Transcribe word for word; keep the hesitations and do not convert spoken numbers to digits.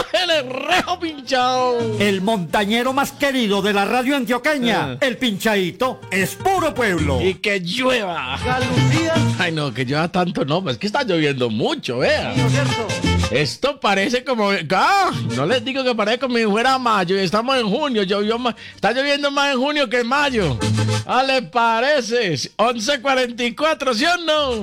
el rejo pinchado. El montañero más querido de la radio antioqueña, Ah. el pinchadito, es puro pueblo. Y que llueva. Ay, no, que llueva tanto no, pues que está lloviendo mucho, vea. Esto parece como... ¡Ah! No les digo que parece como si fuera mayo y estamos en junio. Llovió más, está lloviendo más en junio que en mayo. ¿Ah, les parece? once cuarenta y cuatro, ¿sí o no?